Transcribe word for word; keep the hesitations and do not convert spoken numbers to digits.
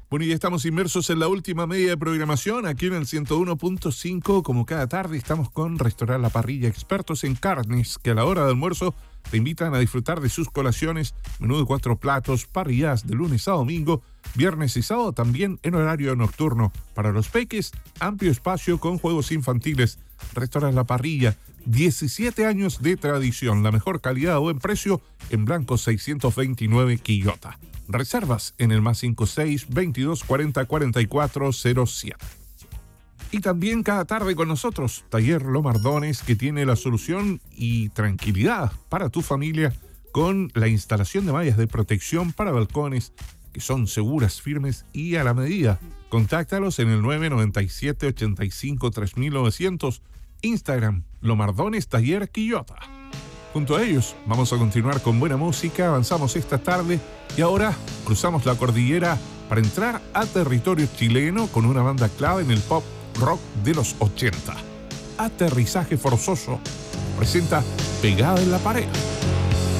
Bueno, y ya estamos inmersos en la última media de programación aquí en el ciento uno punto cinco. Como cada tarde estamos con Restaurar La Parrilla, expertos en carnes que a la hora de almuerzo te invitan a disfrutar de sus colaciones, menú de cuatro platos, parrilladas de lunes a domingo, viernes y sábado también en horario nocturno. Para los peques, amplio espacio con juegos infantiles. Restaurar La Parrilla, diecisiete años de tradición, la mejor calidad a buen precio en Blanco seiscientos veintinueve Quillota. Reservas en el más cinco seis, veintidós, cuarenta, cuarenta y cuatro, cero siete. Y también cada tarde con nosotros, Taller Lomardones, que tiene la solución y tranquilidad para tu familia con la instalación de mallas de protección para balcones que son seguras, firmes y a la medida. Contáctalos en el nueve nueve siete, ochenta y cinco, tres mil novecientos, Instagram, Lomardones Taller Quillota. Junto a ellos vamos a continuar con buena música, avanzamos esta tarde y ahora cruzamos la cordillera para entrar a territorio chileno con una banda clave en el pop rock de los ochenta. Aterrizaje Forzoso presenta Pegada en la Pared.